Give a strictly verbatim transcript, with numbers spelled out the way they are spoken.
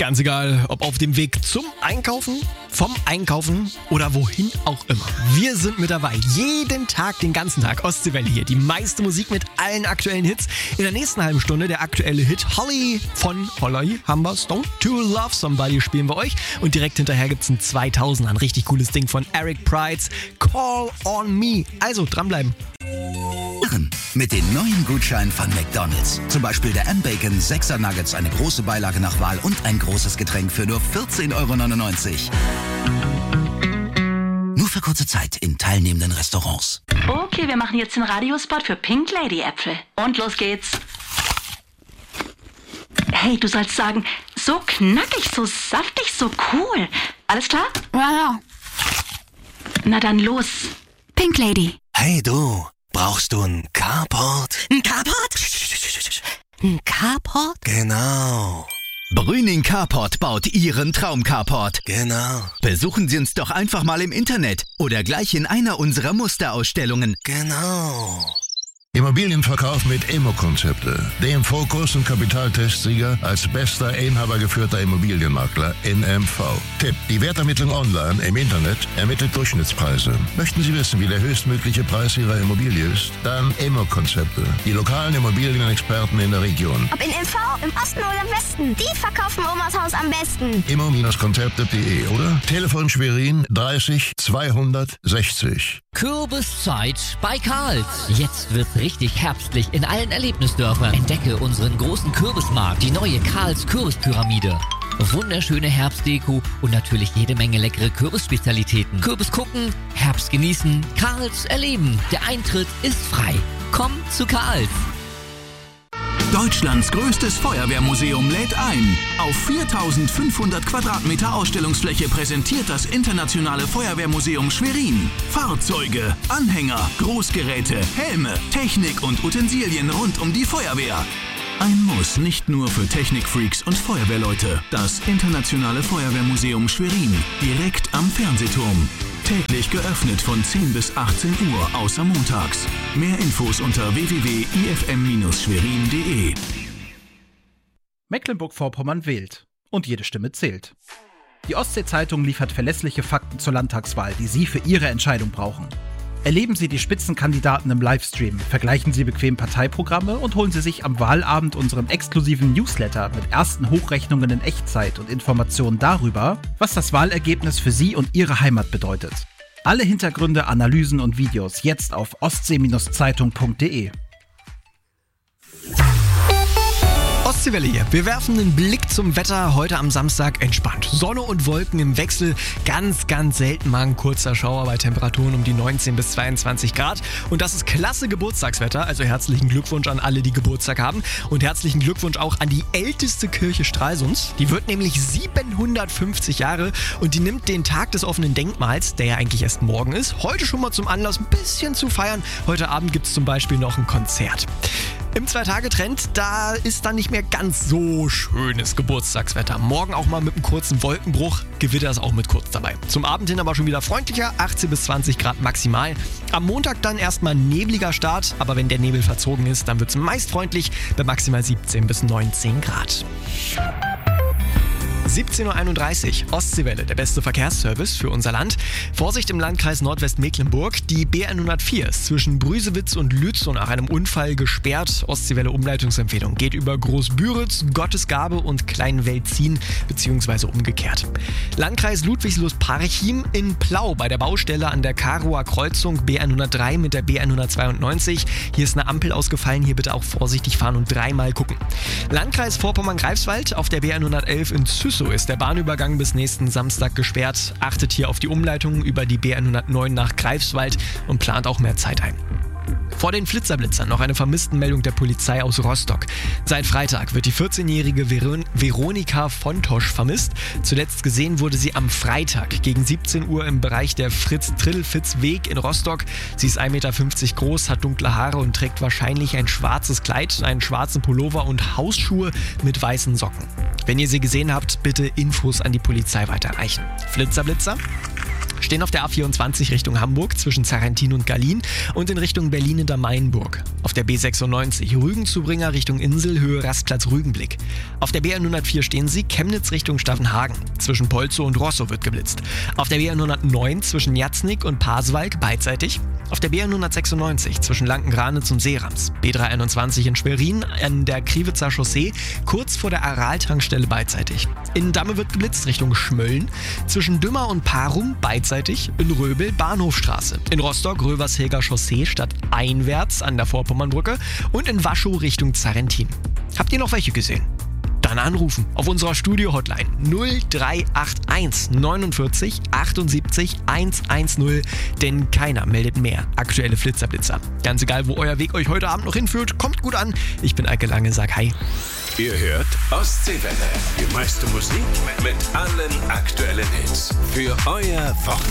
Ganz egal, ob auf dem Weg zum Einkaufen, vom Einkaufen oder wohin auch immer. Wir sind mit dabei. Jeden Tag, den ganzen Tag. Ostseewelle hier. Die meiste Musik mit allen aktuellen Hits. In der nächsten halben Stunde der aktuelle Hit Holly von Holly haben wir Don't To Love Somebody spielen wir euch. Und direkt hinterher gibt's ein zweitausender, ein richtig cooles Ding von Eric Prydz. Call on Me. Also dranbleiben. Mit den neuen Gutscheinen von McDonald's. Zum Beispiel der M-Bacon sechser Nuggets, eine große Beilage nach Wahl und ein großes Getränk für nur vierzehn Euro neunundneunzig. Nur für kurze Zeit in teilnehmenden Restaurants. Okay, wir machen jetzt den Radiospot für Pink Lady Äpfel. Und los geht's. Hey, du sollst sagen, so knackig, so saftig, so cool. Alles klar? Ja, ja. Na dann los. Pink Lady. Hey du, brauchst du einen Carport? Ein Carport? Ein Carport? Genau. Brüning Carport baut Ihren Traum-Carport. Genau. Besuchen Sie uns doch einfach mal im Internet oder gleich in einer unserer Musterausstellungen. Genau. Immobilienverkauf mit Immo-Konzepte. Dem Fokus- und Kapitaltestsieger als bester inhabergeführter Immobilienmakler in M V. Tipp: Die Wertermittlung online im Internet ermittelt Durchschnittspreise. Möchten Sie wissen, wie der höchstmögliche Preis Ihrer Immobilie ist? Dann Immo-Konzepte. Die lokalen Immobilienexperten in der Region. Ob in M V, im Osten oder im Westen, die verkaufen Omas Haus am besten. immo-konzepte punkt de oder Telefon Schwerin dreißig zweihundertsechzig. Kürbiszeit bei Karls. Jetzt wird's richtig herbstlich in allen Erlebnisdörfern. Entdecke unseren großen Kürbismarkt, die neue Karls Kürbispyramide. Wunderschöne Herbstdeko und natürlich jede Menge leckere Kürbisspezialitäten. Kürbis gucken, Herbst genießen, Karls erleben. Der Eintritt ist frei. Komm zu Karls. Deutschlands größtes Feuerwehrmuseum lädt ein. Auf viertausendfünfhundert Quadratmeter Ausstellungsfläche präsentiert das Internationale Feuerwehrmuseum Schwerin Fahrzeuge, Anhänger, Großgeräte, Helme, Technik und Utensilien rund um die Feuerwehr. Ein Muss nicht nur für Technikfreaks und Feuerwehrleute. Das Internationale Feuerwehrmuseum Schwerin, direkt am Fernsehturm. Täglich geöffnet von zehn bis achtzehn Uhr, außer montags. Mehr Infos unter w w w punkt i f m schwerin punkt de. Mecklenburg-Vorpommern wählt. Und jede Stimme zählt. Die Ostsee-Zeitung liefert verlässliche Fakten zur Landtagswahl, die Sie für Ihre Entscheidung brauchen. Erleben Sie die Spitzenkandidaten im Livestream, vergleichen Sie bequem Parteiprogramme und holen Sie sich am Wahlabend unseren exklusiven Newsletter mit ersten Hochrechnungen in Echtzeit und Informationen darüber, was das Wahlergebnis für Sie und Ihre Heimat bedeutet. Alle Hintergründe, Analysen und Videos jetzt auf ostsee Zeitung punkt de. Ostseewelle hier. Wir werfen einen Blick zum Wetter heute am Samstag entspannt. Sonne und Wolken im Wechsel. Ganz, ganz selten mal ein kurzer Schauer bei Temperaturen um die neunzehn bis zweiundzwanzig Grad. Und das ist klasse Geburtstagswetter. Also herzlichen Glückwunsch an alle, die Geburtstag haben. Und herzlichen Glückwunsch auch an die älteste Kirche Stralsunds. Die wird nämlich siebenhundertfünfzig Jahre und die nimmt den Tag des offenen Denkmals, der ja eigentlich erst morgen ist, heute schon mal zum Anlass, ein bisschen zu feiern. Heute Abend gibt es zum Beispiel noch ein Konzert. Im Zwei-Tage-Trend, da ist dann nicht mehr ganz so schönes Geburtstagswetter. Morgen auch mal mit einem kurzen Wolkenbruch, Gewitter ist auch mit kurz dabei. Zum Abend hin aber schon wieder freundlicher, achtzehn bis zwanzig Grad maximal. Am Montag dann erstmal nebliger Start, aber wenn der Nebel verzogen ist, dann wird es meist freundlich bei maximal siebzehn bis neunzehn Grad. siebzehn Uhr einunddreißig, Ostseewelle, der beste Verkehrsservice für unser Land. Vorsicht im Landkreis Nordwestmecklenburg. Die B hundertvier ist zwischen Brüsewitz und Lützow nach einem Unfall gesperrt. Ostseewelle Umleitungsempfehlung geht über Großbüritz, Gottesgabe und Kleinwelzin bzw. umgekehrt. Landkreis Ludwigslust-Parchim in Plau bei der Baustelle an der Karower Kreuzung B hundertdrei mit der B hundertzweiundneunzig. Hier ist eine Ampel ausgefallen, hier bitte auch vorsichtig fahren und dreimal gucken. Landkreis Vorpommern-Greifswald auf der B hundertelf in Züssow ist der Bahnübergang bis nächsten Samstag gesperrt. Achtet hier auf die Umleitung über die B hundertneun nach Greifswald und plant auch mehr Zeit ein. Vor den Flitzerblitzern noch eine Vermisstenmeldung der Polizei aus Rostock. Seit Freitag wird die vierzehnjährige Veron- Veronika Fontosch vermisst. Zuletzt gesehen wurde sie am Freitag gegen siebzehn Uhr im Bereich der Fritz-Triddelfitz-Weg in Rostock. Sie ist ein Meter fünfzig groß, hat dunkle Haare und trägt wahrscheinlich ein schwarzes Kleid, einen schwarzen Pullover und Hausschuhe mit weißen Socken. Wenn ihr sie gesehen habt, bitte Infos an die Polizei weiterreichen. Flitzerblitzer Stehen auf der A vierundzwanzig Richtung Hamburg zwischen Zarrentin und Gallien und in Richtung Berlin-Hintermainburg. Auf der B sechsundneunzig Rügen-Zubringer Richtung Insel, Höhe Rastplatz Rügenblick. Auf der B hundertvier stehen Sie Chemnitz Richtung Staffenhagen. Zwischen Polzow und Rostow wird geblitzt. Auf der B hundertneun zwischen Jatznik und Pasewalk beidseitig. Auf der B hundertsechsundneunzig zwischen Lanken-Granitz und Seerams. B dreihunderteinundzwanzig in Schwerin an der Kriwitzer Chaussee kurz vor der Aral-Tankstelle beidseitig. In Damme wird geblitzt Richtung Schmölln. Zwischen Dümmer und Parum beidseitig. In Röbel Bahnhofstraße. In Rostock Rövershäger Chaussee stadteinwärts an der Vorpommernbrücke. Und in Waschow Richtung Zarrentin. Habt ihr noch welche gesehen? Dann anrufen auf unserer Studio-Hotline null drei acht eins neunundvierzig achtundsiebzig hundertzehn, denn keiner meldet mehr aktuelle Flitzerblitzer. Ganz egal, wo euer Weg euch heute Abend noch hinführt, kommt gut an. Ich bin Eike Lange, sag hi. Ihr hört Ostseewelle, die meiste Musik mit allen aktuellen Hits für euer Wochenende.